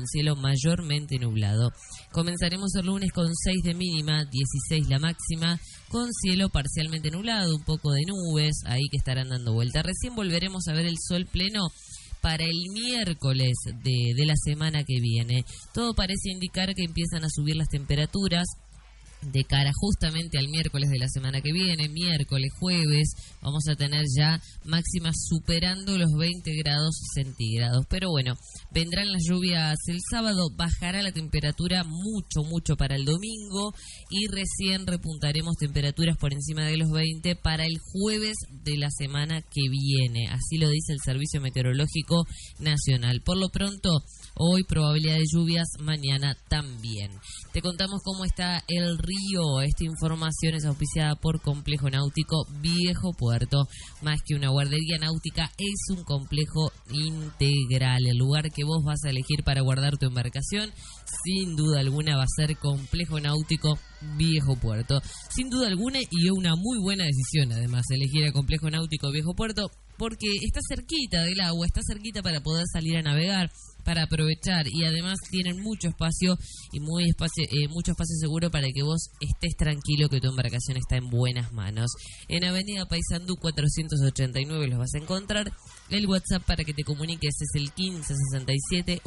con cielo mayormente nublado. Comenzaremos el lunes con 6 de mínima, 16 la máxima, con cielo parcialmente nublado, un poco de nubes, ahí que estarán dando vuelta. Recién volveremos a ver el sol pleno para el miércoles de la semana que viene. Todo parece indicar que empiezan a subir las temperaturas de cara justamente al miércoles de la semana que viene, miércoles, jueves, vamos a tener ya máximas superando los 20 grados centígrados. Pero bueno, vendrán las lluvias el sábado, bajará la temperatura mucho para el domingo y recién repuntaremos temperaturas por encima de los 20 para el jueves de la semana que viene. Así lo dice el Servicio Meteorológico Nacional. Por lo pronto, hoy probabilidad de lluvias, mañana también. Te contamos cómo está el río. Esta información es auspiciada por Complejo Náutico Viejo Puerto. Más que una guardería náutica, es un complejo integral. El lugar que vos vas a elegir para guardar tu embarcación, sin duda alguna, va a ser Complejo Náutico Viejo Puerto. Sin duda alguna, y una muy buena decisión, además, elegir a Complejo Náutico Viejo Puerto, porque está cerquita del agua, está cerquita para poder salir a navegar, para aprovechar, y además tienen mucho espacio y mucho espacio seguro para que vos estés tranquilo que tu embarcación está en buenas manos. En Avenida Paysandú 489 los vas a encontrar. El WhatsApp para que te comuniques es el 1567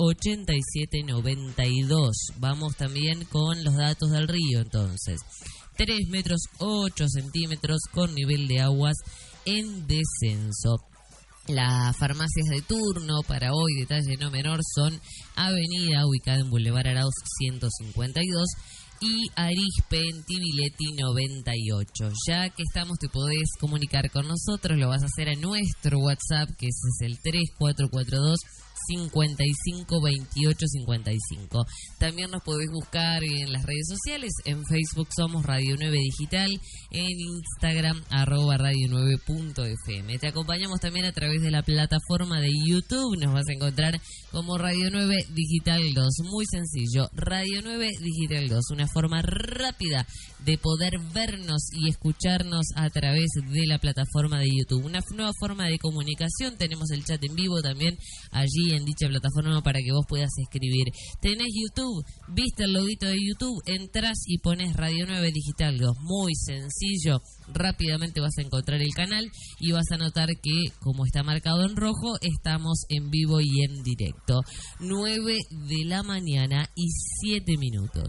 8792. Vamos también con los datos del río entonces. 3 metros 8 centímetros con nivel de aguas en descenso. Las farmacias de turno para hoy, detalle no menor, son Avenida, ubicada en Boulevard Arauz 152, y Arispe en Tibiletti 98. Ya que estamos, te podés comunicar con nosotros, lo vas a hacer a nuestro WhatsApp, que ese es el 3442 55 28 55. También nos podés buscar en las redes sociales. En Facebook somos Radio 9 Digital, en Instagram @radio9.fm. Te acompañamos también a través de la plataforma de YouTube. Nos vas a encontrar como Radio 9 Digital 2. Muy sencillo, Radio 9 Digital 2, una forma rápida de poder vernos y escucharnos a través de la plataforma de YouTube. Una nueva forma de comunicación. Tenemos el chat en vivo también allí en dicha plataforma para que vos puedas escribir. Tenés YouTube, viste el loguito de YouTube, entrás y pones Radio 9 Digital 2. Muy sencillo, rápidamente vas a encontrar el canal y vas a notar que, como está marcado en rojo, estamos en vivo y en directo. 9 de la mañana y 7 minutos.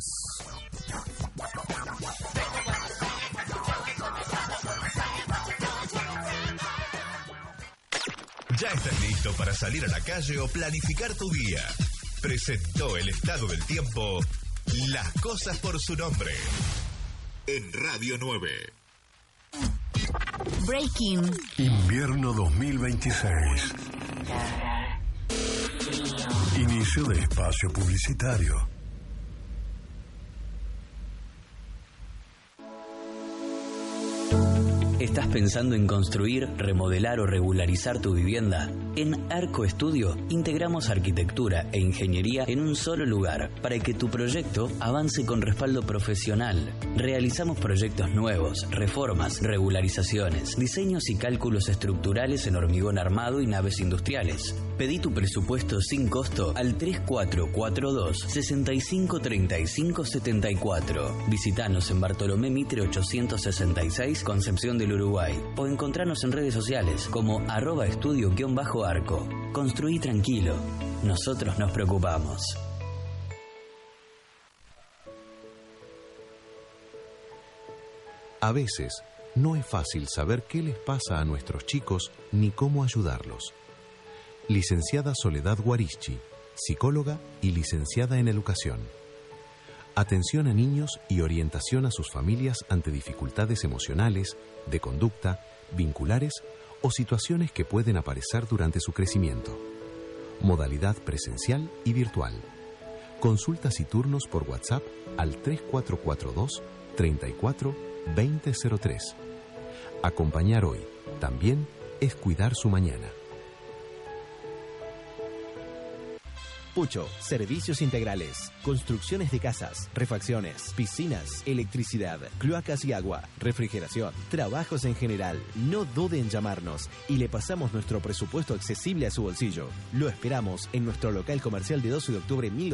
¿Ya estás listo para salir a la calle o planificar tu día? Presentó el estado del tiempo Las Cosas por su Nombre en Radio 9. Breaking. Invierno 2026. Inicio de espacio publicitario. ¿Estás pensando en construir, remodelar o regularizar tu vivienda? En Arco Estudio integramos arquitectura e ingeniería en un solo lugar para que tu proyecto avance con respaldo profesional. Realizamos proyectos nuevos, reformas, regularizaciones, diseños y cálculos estructurales en hormigón armado y naves industriales. Pedí tu presupuesto sin costo al 3442 653574. Visítanos en Bartolomé Mitre 866, Concepción del Uruguay, o encontranos en redes sociales como @estudio_arco. Construí tranquilo, nosotros nos preocupamos. A veces no es fácil saber qué les pasa a nuestros chicos ni cómo ayudarlos. Licenciada Soledad Guarichi, psicóloga y licenciada en educación. Atención a niños y orientación a sus familias ante dificultades emocionales, de conducta, vinculares o situaciones que pueden aparecer durante su crecimiento. Modalidad presencial y virtual. Consultas y turnos por WhatsApp al 3442 34 2003. Acompañar hoy también es cuidar su mañana. Pucho, servicios integrales, construcciones de casas, refacciones, piscinas, electricidad, cloacas y agua, refrigeración, trabajos en general. No dude en llamarnos y le pasamos nuestro presupuesto accesible a su bolsillo. Lo esperamos en nuestro local comercial de 12 de octubre